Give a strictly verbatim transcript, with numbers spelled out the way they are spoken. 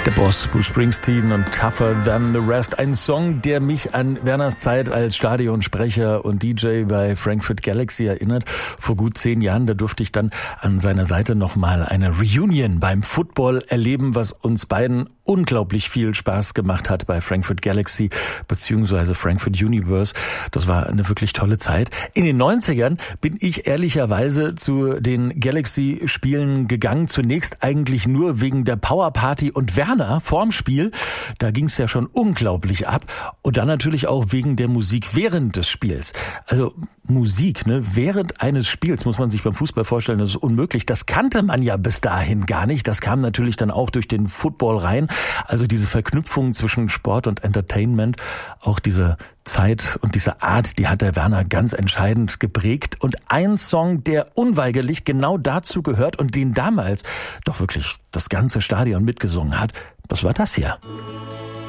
Der Boss, Bruce Springsteen und Tougher Than the Rest. Ein Song, der mich an Werners Zeit als Stadionsprecher und D J bei Frankfurt Galaxy erinnert. Vor gut zehn Jahren, da durfte ich dann an seiner Seite nochmal eine Reunion beim Football erleben, was uns beiden unglaublich viel Spaß gemacht hat bei Frankfurt Galaxy beziehungsweise Frankfurt Universe. Das war eine wirklich tolle Zeit. In den neunzigern bin ich ehrlicherweise zu den Galaxy-Spielen gegangen. Zunächst eigentlich nur wegen der Powerparty und Werner vorm Spiel. Da ging es ja schon unglaublich ab. Und dann natürlich auch wegen der Musik während des Spiels. Also Musik, ne, während eines Spiels muss man sich beim Fußball vorstellen, das ist unmöglich. Das kannte man ja bis dahin gar nicht. Das kam natürlich dann auch durch den Football rein. Also diese Verknüpfung zwischen Sport und Entertainment, auch diese Zeit und diese Art, die hat der Werner ganz entscheidend geprägt. Und ein Song, der unweigerlich genau dazu gehört und den damals doch wirklich das ganze Stadion mitgesungen hat, das war das hier.